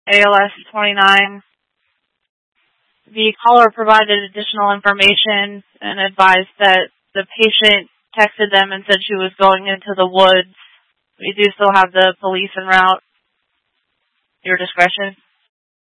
ALS 29. The caller provided additional information and advised that the patient texted them and said she was going into the woods. We do still have the police en route. Your discretion.